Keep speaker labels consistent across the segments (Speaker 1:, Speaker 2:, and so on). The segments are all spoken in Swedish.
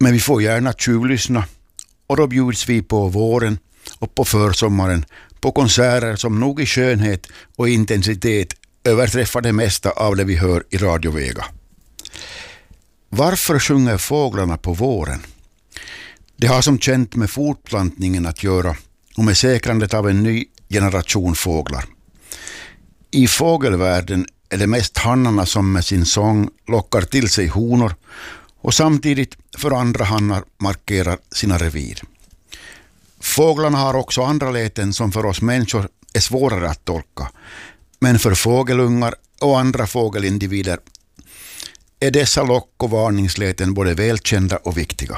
Speaker 1: Men vi får gärna tjuvlyssna och då bjuds vi på våren och på försommaren på konserter som nog i skönhet och intensitet överträffar det mesta av det vi hör i Radio Vega. Varför sjunger fåglarna på våren? Det har som känt med fortplantningen att göra och med säkrandet av en ny generation fåglar. I fågelvärlden är det mest hannarna som med sin sång lockar till sig honor och samtidigt för andra hannar markerar sina revir. Fåglarna har också andra läten som för oss människor är svårare att tolka, men för fågelungar och andra fågelindivider är dessa lock- och varningsläten både välkända och viktiga.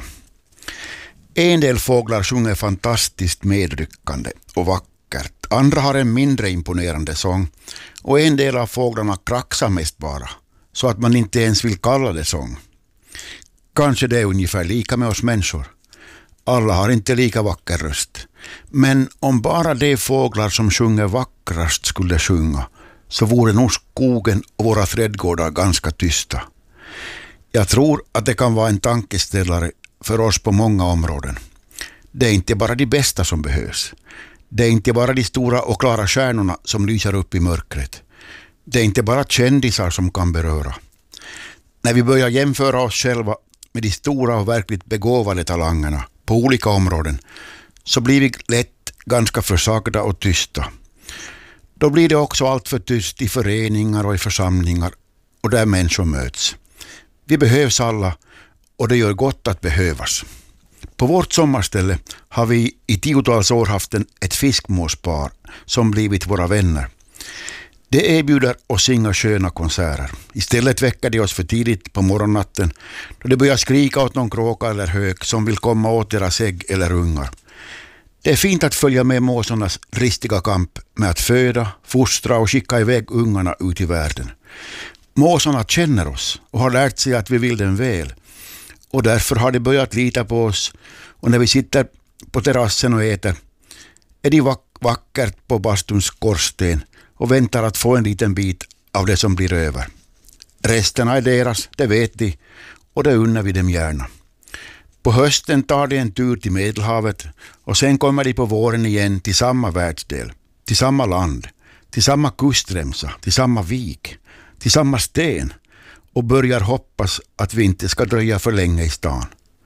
Speaker 1: En del fåglar sjunger fantastiskt medryckande och vackert, andra har en mindre imponerande sång och en del av fåglarna kraxar mest bara, så att man inte ens vill kalla det sång. Kanske det är ungefär lika med oss människor. Alla har inte lika vacker röst. Men om bara de fåglar som sjunger vackrast skulle sjunga, så vore nog skogen och våra trädgårdar ganska tysta. Jag tror att det kan vara en tankeställare för oss på många områden. Det är inte bara de bästa som behövs. Det är inte bara de stora och klara stjärnorna som lyser upp i mörkret. Det är inte bara kändisar som kan beröra. När vi börjar jämföra oss själva med de stora och verkligt begåvade talangerna på olika områden, så blir vi lätt ganska försagda och tysta. Då blir det också allt för tyst i föreningar och i församlingar och där människor möts. Vi behövs alla och det gör gott att behövas. På vårt sommarställe har vi i 10-tals år haft ett fiskmåspar som blivit våra vänner. Det erbjuder oss inga sköna konserter. Istället väcker de oss för tidigt på morgonnatten då de börjar skrika åt någon kråka eller hök som vill komma åt deras ägg eller ungar. Det är fint att följa med måsarnas ristiga kamp med att föda, fostra och skicka iväg ungarna ut i världen. Måsarna känner oss och har lärt sig att vi vill dem väl. Och därför har de börjat lita på oss, och när vi sitter på terrassen och äter är de vackert på bastuns skorsten och väntar att få en liten bit av det som blir över. Resterna är deras, det vet de, och det unnar vi dem gärna. På hösten tar de en tur till Medelhavet och sen kommer de på våren igen till samma världsdel, till samma land, till samma kustremsa, till samma vik, till samma sten och börjar hoppas att vi inte ska dröja för länge i stan.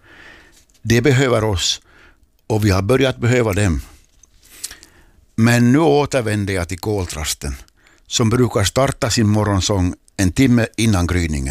Speaker 1: De behöver oss och vi har börjat behöva dem. Men nu återvänder jag till koltrasten som brukar starta sin morgonsång en timme innan gryningen.